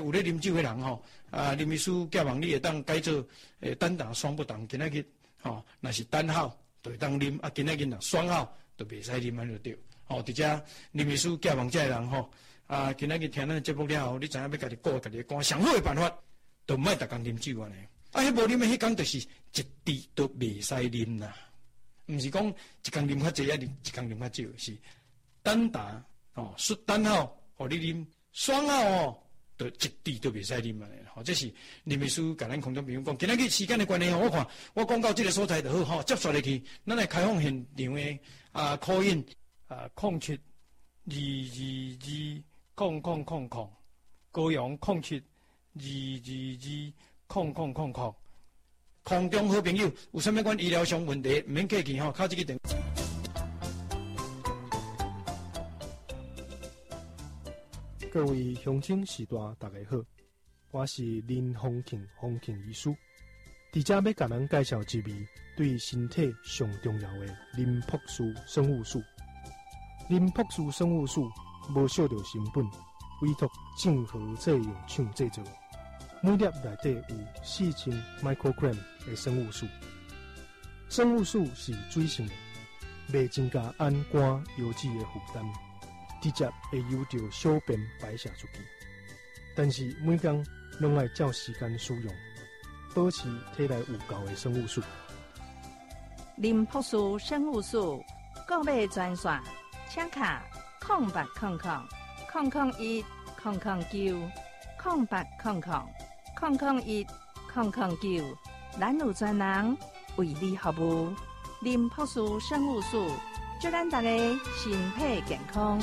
有咧啉酒的人吼，林秘书寄望你会当改做单打双不当，今仔日吼，若是单号就会当啉，今仔日若双号就袂使啉安就对。吼，伫遮林秘书寄望这人吼，今仔日听咱节目了后，你知影要家己顾家己的肝，上好的办法，就莫逐工啉酒安尼。迄无啉的迄工就是一滴都袂使啉啦，毋是讲一工啉较济啊，一工啉较少，是单打说单号互你啉，双号就一滴都袂使啉安尼。吼，这是林秘书甲咱空中朋友讲，今仔日时间的关系，我看我讲到这个所在就好，接续入去，咱来开放现场的call in 07222000，高雄07222000。空中好朋友，有啥物款医疗上问题，唔免客气吼，敲这个电话。 各位乡亲士大，大家好，我是林丰庆医师，伫遮要甲咱介绍一味对身体上重要的林朴素生物素。林朴素生物素无少着成本，委托正和作用厂制作。每粒内底有4000 microgram 的生物素，生物素是水性的，袂增加氨酐油脂的负担，直接会由着小便排泄出去。但是每天拢要照时间使用，保持体内有够的生物素。 林朴素生物素购买专线，请卡0800-009-001-009，咱有专人为你服务。林朴素生物素，祝咱大家身体健康。